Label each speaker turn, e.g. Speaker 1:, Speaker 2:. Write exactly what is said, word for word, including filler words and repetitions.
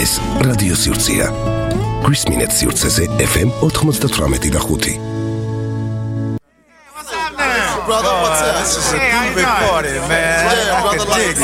Speaker 1: ეს რადიო სივრცეა. Christmas სივრცეზე F M ოთხმოცდათვრამეტი და ხუთი.
Speaker 2: Brother, what's up? This is a big party, man. Yeah, brother, like